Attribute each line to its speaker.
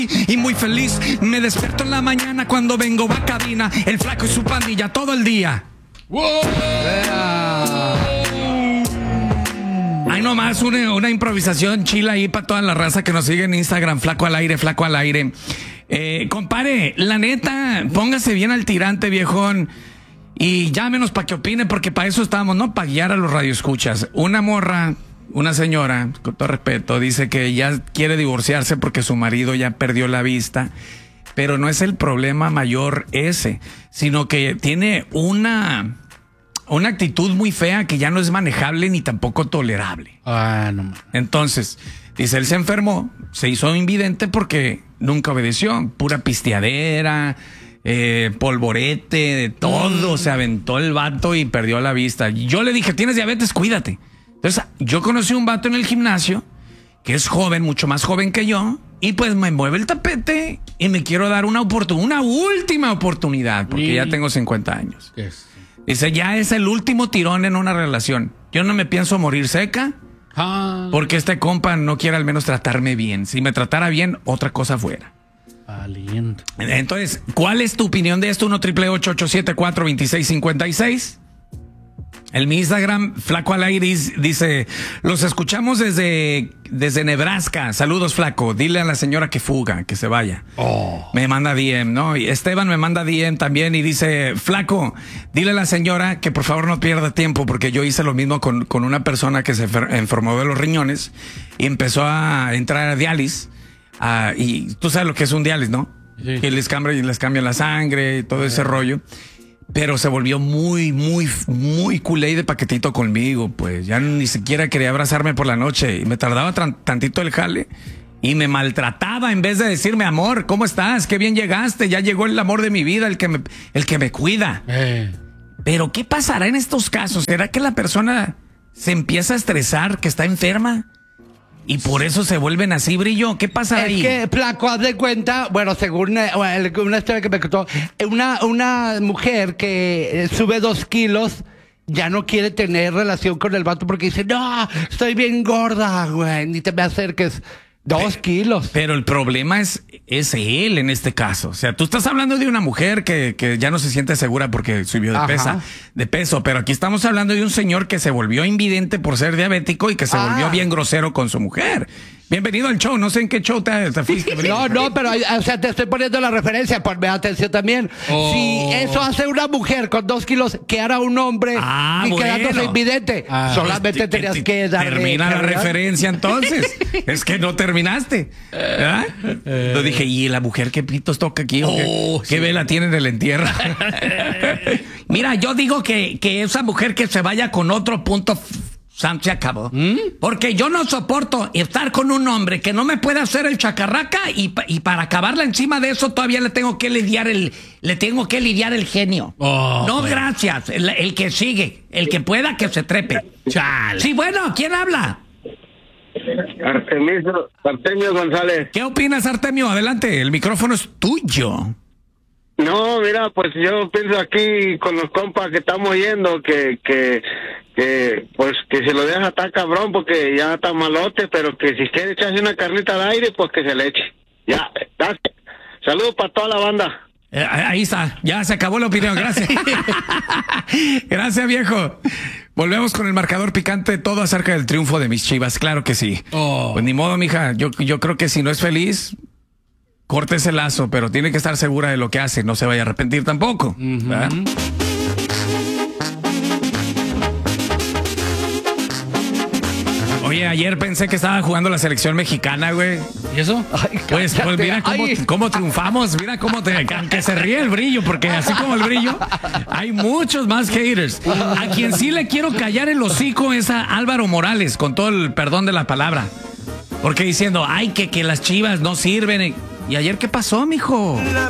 Speaker 1: y muy feliz. Me despierto en la mañana cuando vengo a cabina. El flaco y su pandilla todo el día. ¡Wow! Hay nomás una improvisación chila ahí para toda la raza que nos sigue en Instagram. Flaco al aire, flaco al aire. Compadre, la neta, póngase bien al tirante, viejón. Y llámenos para que opine, porque para eso estamos, no para guiar a los radioescuchas. Una morra, una señora, con todo respeto, dice que ya quiere divorciarse porque su marido ya perdió la vista. Pero no es el problema mayor ese, sino que tiene una actitud muy fea que ya no es manejable ni tampoco tolerable.
Speaker 2: No.
Speaker 1: Entonces, dice, él se enfermó, se hizo invidente porque nunca obedeció, pura pisteadera, polvorete, de todo, se aventó el vato y perdió la vista. Yo le dije, tienes diabetes, cuídate. Entonces, yo conocí un vato en el gimnasio que es joven, mucho más joven que yo, y pues me mueve el tapete y me quiero dar una última oportunidad, porque ya tengo 50 años. Dice, ya es el último tirón en una relación. Yo no me pienso morir seca, porque este compa no quiere al menos tratarme bien. Si me tratara bien, otra cosa fuera.
Speaker 2: Valiente.
Speaker 1: Entonces, ¿cuál es tu opinión de esto? 1-888-874-2656. En mi Instagram, Flaco al aire, dice, los escuchamos desde Nebraska. Saludos, Flaco. Dile a la señora que fuga, que se vaya. Me manda DM, ¿no? Y Esteban me manda DM también y dice, Flaco, dile a la señora que por favor no pierda tiempo, porque yo hice lo mismo con una persona que se enfermó de los riñones y empezó a entrar a diálisis. Y tú sabes lo que es un diálisis, ¿no? Sí. Que les cambian la sangre y todo ese rollo. Pero se volvió muy culé de paquetito conmigo, pues. Ya ni siquiera quería abrazarme por la noche. Y me tardaba tantito el jale. Y me maltrataba en vez de decirme, amor, ¿cómo estás? Qué bien llegaste. Ya llegó el amor de mi vida, el que me cuida. Pero, ¿qué pasará en estos casos? ¿Será que la persona se empieza a estresar, que está enferma? Y por eso se vuelven así, Brillo. ¿Qué pasa ahí?
Speaker 2: Es que, Flaco, haz de cuenta, bueno, según una historia que me contó, una mujer que sube 2 kilos ya no quiere tener relación con el vato porque dice, no, estoy bien gorda, güey, ni te me acerques. 2 kilos.
Speaker 1: Pero el problema es él en este caso. O sea, tú estás hablando de una mujer que ya no se siente segura porque subió de peso. Pero aquí estamos hablando de un señor que se volvió invidente por ser diabético y que se volvió bien grosero con su mujer. Bienvenido al show. No sé en qué show te fuiste.
Speaker 2: No, pero o sea, te estoy poniendo la referencia. Ponme atención también. Si eso hace una mujer con 2 kilos, que hará un hombre y quedándose invidente. Solamente tenías que darle.
Speaker 1: Termina la referencia entonces. Es que no terminaste. Yo dije, ¿y la mujer qué pitos toca aquí? ¿Qué vela tiene en el entierro? Mira, yo digo que esa mujer que se vaya con otro punto. Se acabó. Porque yo no soporto estar con un hombre que no me puede hacer el chacarraca y para acabarla encima de eso todavía le tengo que lidiar el genio. No, gracias. El que sigue, el que pueda que se trepe. Chale. Sí, bueno, ¿quién habla?
Speaker 3: Artemio González.
Speaker 1: ¿Qué opinas, Artemio? Adelante, el micrófono es tuyo.
Speaker 3: No, mira, pues yo pienso aquí con los compas que estamos yendo que pues que si lo deja está cabrón porque ya está malote, pero que si quiere echarse una carnita al aire, pues que se le eche. Ya, gracias. Saludos para toda la banda.
Speaker 1: Ahí está, ya se acabó la opinión, gracias. Gracias, viejo. Volvemos con el marcador picante, todo acerca del triunfo de mis Chivas, claro que sí. Pues ni modo, mija, yo creo que si no es feliz, corte ese lazo, pero tiene que estar segura de lo que hace, no se vaya a arrepentir tampoco. Oye, ayer pensé que estaba jugando la selección mexicana, güey.
Speaker 2: ¿Y eso?
Speaker 1: Pues mira cómo triunfamos, mira que se ríe el Brillo, porque así como el Brillo, hay muchos más haters. A quien sí le quiero callar el hocico es a Álvaro Morales, con todo el perdón de la palabra. Porque diciendo, que las Chivas no sirven. ¿Y ayer qué pasó, mijo?